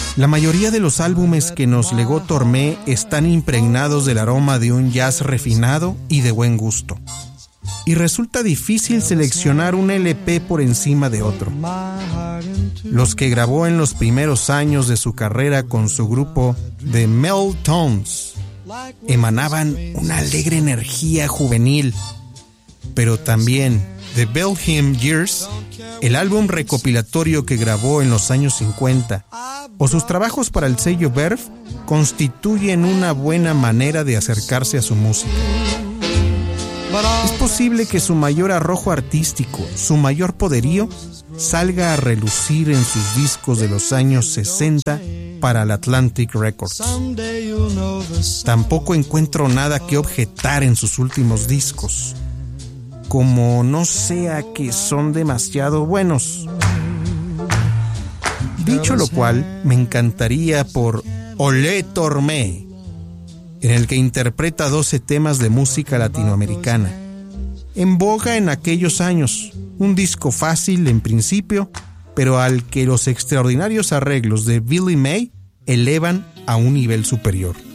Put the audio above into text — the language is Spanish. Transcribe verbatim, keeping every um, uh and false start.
La mayoría de los álbumes que nos legó Tormé están impregnados del aroma de un jazz refinado y de buen gusto. Y resulta difícil seleccionar un L P por encima de otro. Los que grabó en los primeros años de su carrera con su grupo The Meltones emanaban una alegre energía juvenil, pero también The Belgium Years, el álbum recopilatorio que grabó en los años cincuenta, o sus trabajos para el sello Verve, constituyen una buena manera de acercarse a su música. Es posible que su mayor arrojo artístico, su mayor poderío, salga a relucir en sus discos de los años sesenta para el Atlantic Records. Tampoco encuentro nada que objetar en sus últimos discos, como no sea que son demasiado buenos. Dicho lo cual, me encantaría por Olé Tormé, en el que interpreta doce temas de música latinoamericana, en boga en aquellos años, un disco fácil en principio, pero al que los extraordinarios arreglos de Billy May elevan a un nivel superior.